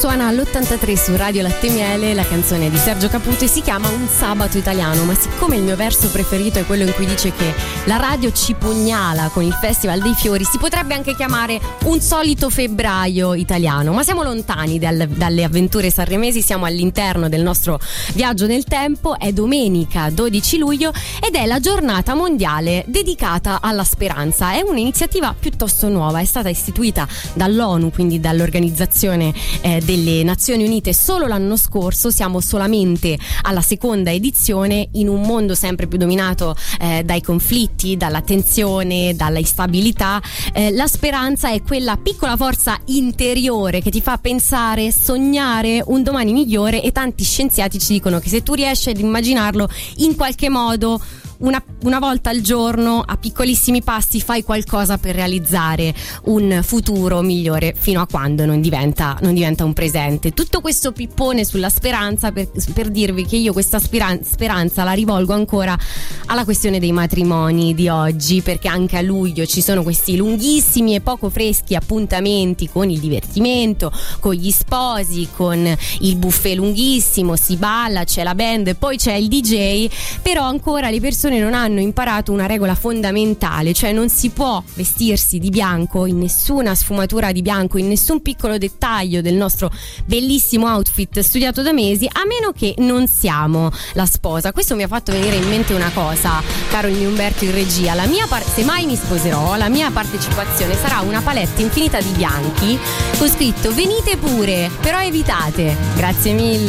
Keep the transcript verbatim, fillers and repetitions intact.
Suona all'ottantatré su Radio Latte Miele la canzone di Sergio Caputo e si chiama Un sabato italiano, ma siccome il mio verso preferito è quello in cui dice che la radio ci pugnala con il Festival dei Fiori, si potrebbe anche chiamare Un solito febbraio italiano, ma siamo lontani dal, dalle avventure sanremesi, siamo all'interno del nostro viaggio nel tempo. È domenica dodici luglio ed è la giornata mondiale dedicata alla speranza. È un'iniziativa piuttosto nuova, è stata istituita dall'ONU, quindi dall'organizzazione eh, delle Nazioni Unite solo l'anno scorso. Siamo solamente alla seconda edizione in un mondo sempre più dominato eh, dai conflitti, dalla tensione, dalla instabilità. Eh, la speranza è quella piccola forza interiore che ti fa pensare, sognare un domani migliore, e tanti scienziati ci dicono che se tu riesci ad immaginarlo in qualche modo, Una, una volta al giorno, a piccolissimi passi, fai qualcosa per realizzare un futuro migliore, fino a quando non diventa, non diventa un presente. Tutto questo pippone sulla speranza per, per dirvi che io questa speran- speranza la rivolgo ancora alla questione dei matrimoni di oggi, perché anche a luglio ci sono questi lunghissimi e poco freschi appuntamenti con il divertimento, con gli sposi, con il buffet lunghissimo, si balla, c'è la band, poi c'è il D J, però ancora le persone non hanno imparato una regola fondamentale, cioè non si può vestirsi di bianco in nessuna sfumatura di bianco, in nessun piccolo dettaglio del nostro bellissimo outfit studiato da mesi, a meno che non siamo la sposa. Questo mi ha fatto venire in mente una cosa, caro il mio Umberto in regia: la mia par- se mai mi sposerò, la mia partecipazione sarà una palette infinita di bianchi con scritto venite pure, però evitate. Grazie mille.